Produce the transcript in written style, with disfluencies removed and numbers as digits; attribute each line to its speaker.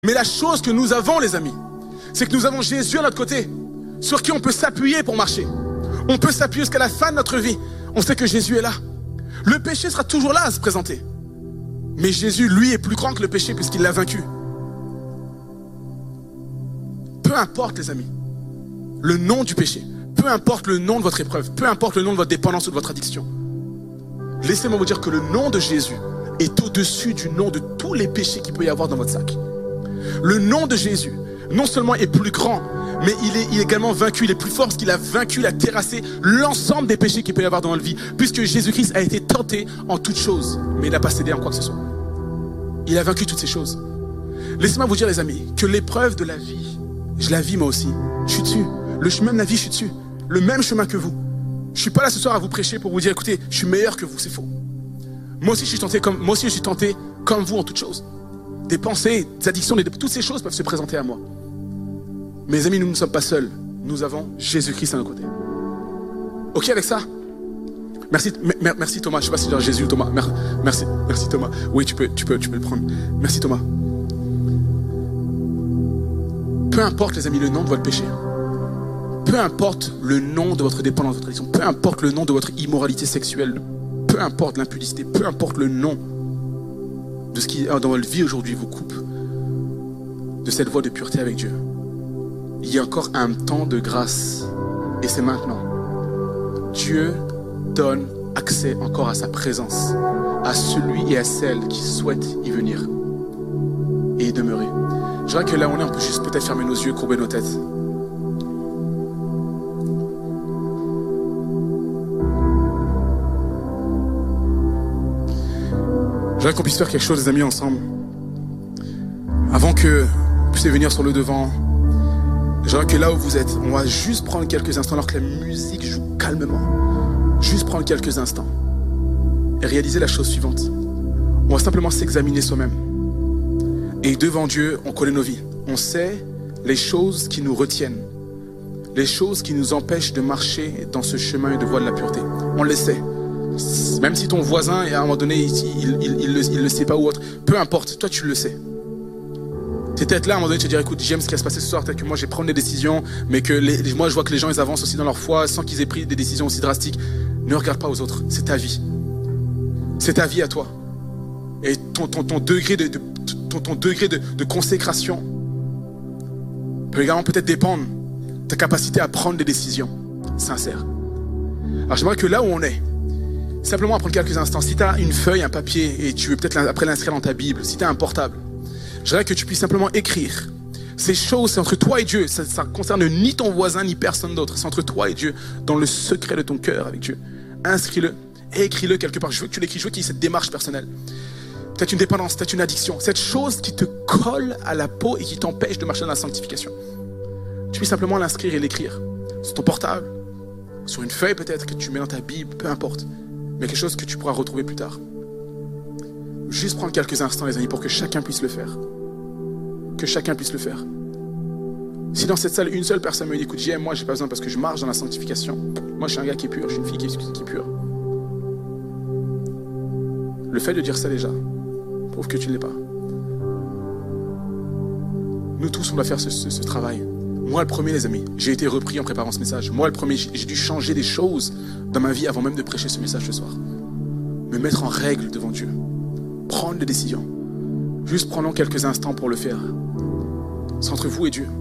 Speaker 1: Mais la chose que nous avons, les amis, c'est que nous avons Jésus à notre côté, sur qui on peut s'appuyer pour marcher. On peut s'appuyer jusqu'à la fin de notre vie. On sait que Jésus est là. Le péché sera toujours là à se présenter. Mais Jésus, lui, est plus grand que le péché puisqu'il l'a vaincu. Peu importe, les amis, le nom du péché, peu importe le nom de votre épreuve, peu importe le nom de votre dépendance ou de votre addiction, laissez-moi vous dire que le nom de Jésus est au-dessus du nom de tous les péchés qu'il peut y avoir dans votre sac. Le nom de Jésus, non seulement est plus grand, mais il est également vaincu, il est plus fort parce qu'il a vaincu, il a terrassé l'ensemble des péchés qu'il peut y avoir dans notre vie, puisque Jésus-Christ a été tenté en toutes choses, mais il n'a pas cédé en quoi que ce soit. Il a vaincu toutes ces choses. Laissez-moi vous dire, les amis, que l'épreuve de la vie, je la vis moi aussi, je suis dessus. Le chemin de la vie, je suis dessus. Le même chemin que vous. Je ne suis pas là ce soir à vous prêcher pour vous dire, écoutez, je suis meilleur que vous, c'est faux. Moi aussi, je suis tenté comme vous en toutes choses. Des pensées, des addictions, toutes ces choses peuvent se présenter à moi. Mes amis, nous ne sommes pas seuls. Nous avons Jésus-Christ à nos côtés. Ok avec ça? Merci Thomas. Je ne sais pas si c'est Jésus ou Thomas. Merci Thomas. Oui, tu peux le prendre. Merci Thomas. Peu importe, les amis, le nom de votre péché. Peu importe le nom de votre dépendance, de votre addiction. Peu importe le nom de votre immoralité sexuelle. Peu importe l'impudicité. Peu importe le nom de ce qui, dans votre vie aujourd'hui, vous coupe de cette voie de pureté avec Dieu. Il y a encore un temps de grâce. Et c'est maintenant. Dieu donne accès encore à sa présence, à celui et à celle qui souhaitent y venir et y demeurer. Je dirais que là où on est, on peut juste peut-être fermer nos yeux, courber nos têtes. Je voudrais qu'on puisse faire quelque chose, les amis, ensemble. Avant que vous puissiez venir sur le devant, je voudrais que là où vous êtes, on va juste prendre quelques instants alors que la musique joue calmement. Juste prendre quelques instants et réaliser la chose suivante. On va simplement s'examiner soi-même. Et devant Dieu, on connaît nos vies. On sait les choses qui nous retiennent. Les choses qui nous empêchent de marcher dans ce chemin et de voie de la pureté. On le sait. Même si ton voisin, à un moment donné, il le sait pas ou autre. Peu importe, toi tu le sais. C'est peut-être là, à un moment donné, tu te dire, écoute, j'aime ce qui va se passer ce soir, peut-être que moi, je vais prendre des décisions, mais que moi, je vois que les gens, ils avancent aussi dans leur foi sans qu'ils aient pris des décisions aussi drastiques. Ne regarde pas aux autres, c'est ta vie. C'est ta vie à toi. Et ton degré de consécration peut également peut-être dépendre de ta capacité à prendre des décisions sincères. Alors, j'aimerais que là où on est, simplement à prendre quelques instants, si tu as une feuille, un papier, et tu veux peut-être après l'inscrire dans ta Bible, si tu as un portable, j'aimerais que tu puisses simplement écrire. Ces choses, c'est entre toi et Dieu. Ça ne concerne ni ton voisin, ni personne d'autre. C'est entre toi et Dieu, dans le secret de ton cœur avec Dieu. Inscris-le et écris-le quelque part. Je veux que tu l'écris, je veux qu'il y ait cette démarche personnelle. Peut-être une dépendance, peut-être une addiction. Cette chose qui te colle à la peau et qui t'empêche de marcher dans la sanctification. Tu puisses simplement l'inscrire et l'écrire. Sur ton portable, sur une feuille peut-être que tu mets dans ta Bible, peu importe. Mais quelque chose que tu pourras retrouver plus tard. Juste prendre quelques instants, les amis, pour que chacun puisse le faire. Que chacun puisse le faire. Si dans cette salle, une seule personne me dit, écoute, moi, j'ai pas besoin parce que je marche dans la sanctification. Moi, je suis un gars qui est pur, je suis une fille qui est pure. Le fait de dire ça déjà prouve que tu ne l'es pas. Nous tous, on doit faire ce travail. Moi, le premier, les amis, j'ai été repris en préparant ce message. Moi, le premier, j'ai dû changer des choses dans ma vie avant même de prêcher ce message ce soir. Me mettre en règle devant Dieu. Prendre des décisions. Juste prenons quelques instants pour le faire. C'est entre vous et Dieu.